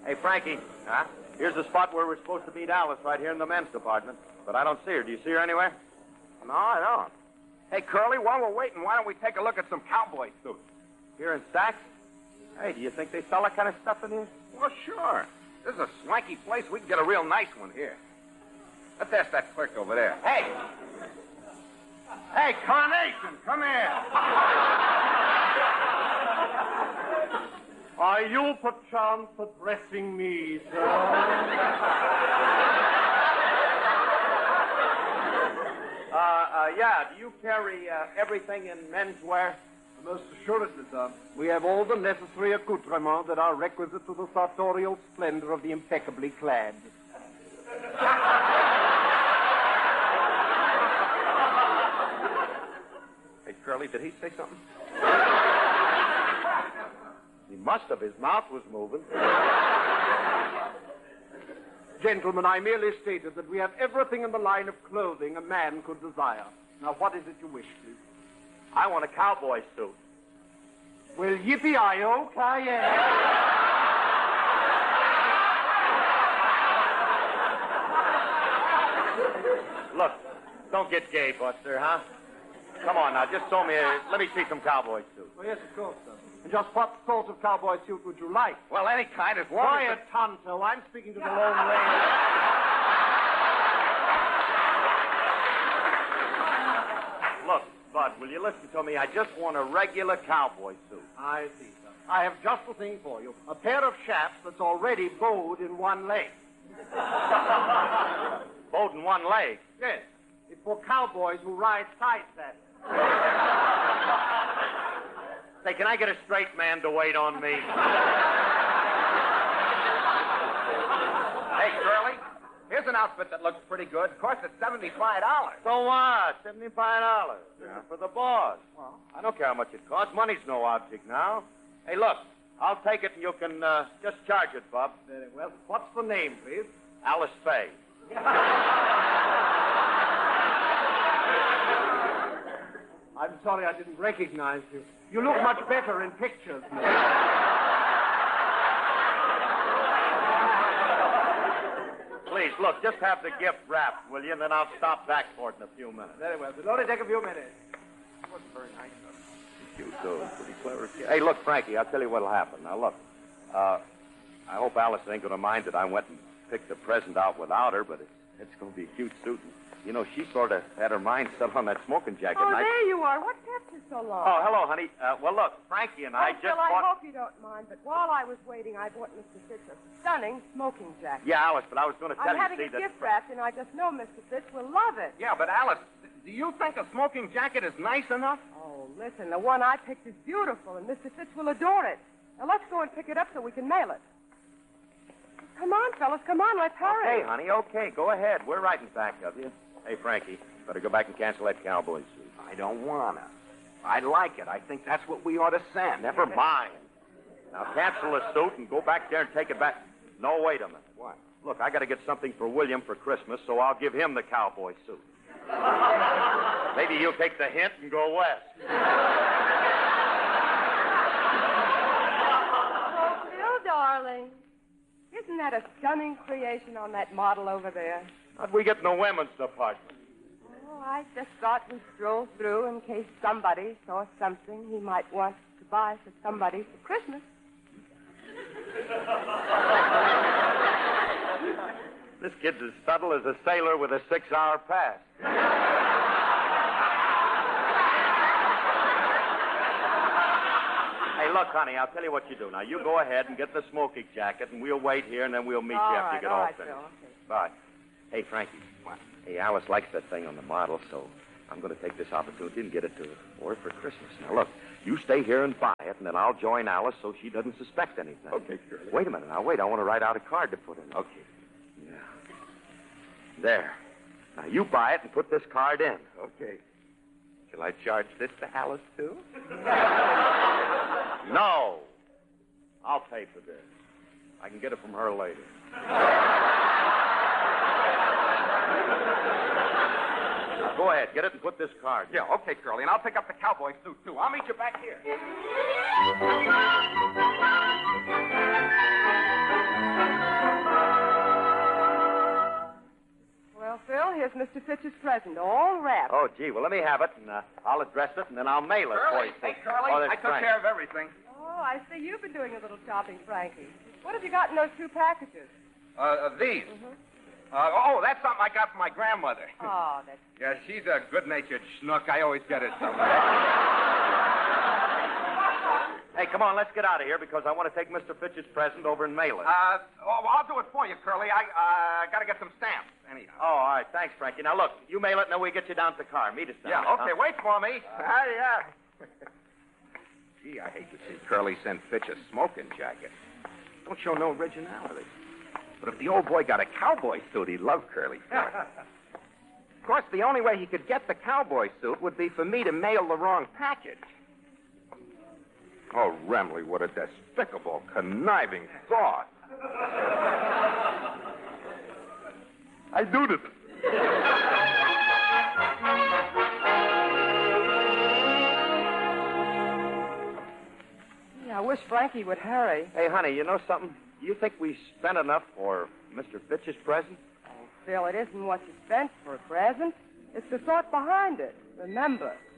Hey, Frankie. Huh? Here's the spot where we're supposed to meet Alice, right here in the men's department. But I don't see her. Do you see her anywhere? No, I don't. Hey, Curly, while we're waiting, why don't we take a look at some cowboy suits? Here in Saks? Hey, do you think they sell that kind of stuff in here? Well, sure. This is a swanky place. We can get a real nice one here. Let's ask that clerk over there. Hey! Hey, Carnation, come here. Are you perchance addressing me, sir? Yeah. Do you carry everything in menswear? Most assuredly, sir. We have all the necessary accoutrements that are requisite to the sartorial splendor of the impeccably clad. Hey, Curly, did he say something? He must have. His mouth was moving. Gentlemen, I merely stated that we have everything in the line of clothing a man could desire. Now, what is it you wish, please? I want a cowboy suit. Well, yippee-i-oh, Cayenne. Look, don't get gay, Buster, huh? Come on now, just let me see some cowboy suits. Oh, yes, of course, sir. And just what sort of cowboy suit would you like? Well, any kind as long Quiet, Tonto. I'm speaking to the Lone Ranger. Look, Bud, will you listen to me? I just want a regular cowboy suit. I see, sir. I have just the thing for you. A pair of shafts that's already bowed in one leg. Bowed in one leg? Yes. It's for cowboys who ride side saddles. Say, can I get a straight man to wait on me? Hey, Curly, here's an outfit that looks pretty good. Of course, it's $75. So what? $75. Yeah. For the boss. Well, I don't care how much it costs. Money's no object now. Hey, look, I'll take it and you can just charge it, Bub. very well. What's the name, please? Alice Faye. I'm sorry I didn't recognize you. You look much better in pictures now. Please, look, just have the gift wrapped, will you? And then I'll stop back for it in a few minutes. Very well. It'll only take a few minutes. Looks very nice, though. You do. Pretty clever kid. Hey, look, Frankie, I'll tell you what'll happen. Now, look, I hope Alice ain't going to mind that I went and picked the present out without her, but it's going to be a cute suit. And, you know, she sort of had her mind set on that smoking jacket. Oh, and there you are. What kept you so long? Oh, hello, honey. Well, look, Frankie and I just Phil, I bought... hope you don't mind, but while I was waiting, I bought Mr. Fitz a stunning smoking jacket. Yeah, Alice, but I was going to tell I'm you, having see, it that... gift wrapped, and I just know Mr. Fitz will love it. Yeah, but Alice, do you think a smoking jacket is nice enough? Oh, listen, the one I picked is beautiful, and Mr. Fitz will adore it. Now, let's go and pick it up so we can mail it. Come on, fellas, come on, let's hurry. Okay, honey, okay, go ahead. We're right in back of you. Hey, Frankie, better go back and cancel that cowboy suit. I don't want to. I like it. I think that's what we ought to send. Never mind. Now, cancel the suit and go back there and take it back. No, wait a minute. What? Look, I got to get something for William for Christmas, so I'll give him the cowboy suit. Maybe he'll take the hint and go west. Oh, Phil, darling. Isn't that a stunning creation on that model over there? How'd we get in the women's department? Oh, I just thought we'd stroll through in case somebody saw something he might want to buy for somebody for Christmas. This kid's as subtle as a sailor with a 6-hour pass. Hey, look, honey, I'll tell you what you do. Now, you go ahead and get the smoking jacket, and we'll wait here, and then we'll meet you after you get all finished. Phil, okay. Bye. Hey, Frankie. What? Hey, Alice likes that thing on the model, so I'm going to take this opportunity and get it to her for Christmas. Now, look, you stay here and buy it, and then I'll join Alice so she doesn't suspect anything. Okay, sure. Wait a minute. Now, wait. I want to write out a card to put in. Okay. Yeah. There. Now, you buy it and put this card in. Okay. Shall I charge this to Alice, too? No. I'll pay for this. I can get it from her later. Go ahead. Get it and put this card in. Yeah, okay, Curly, and I'll pick up the cowboy suit, too. I'll meet you back here. Mr. Fitch's present, all wrapped. Oh, gee. Well, let me have it, and I'll address it, and then I'll mail it for Curly, you. hey, Curly, Oh, there's I took Frank. care of everything. Oh, I see you've been doing a little shopping, Frankie. What have you got in those 2 packages? These. That's something I got from my grandmother. Oh, that's... Yeah, she's a good-natured schnook. I always get it somewhere. Hey, come on, let's get out of here because I want to take Mr. Fitch's present over and mail it. I'll do it for you, Curly. I got to get some stamps, anyhow. Oh, all right. Thanks, Frankie. Now, look, you mail it, and then we get you down to the car. Meet us down Yeah, there, okay, huh? wait for me. Yeah. Gee, I hate to see Curly send Fitch a smoking jacket. Don't show no originality. But if the old boy got a cowboy suit, he'd love Curly for it. Of course, the only way he could get the cowboy suit would be for me to mail the wrong package. Oh, Remley, what a despicable, conniving thought. I do it. Yeah, I wish Frankie would hurry. Hey, honey, you know something? Do you think we spent enough for Mr. Fitch's present? Phil, it isn't what you spent for a present. It's the thought behind it. Remember,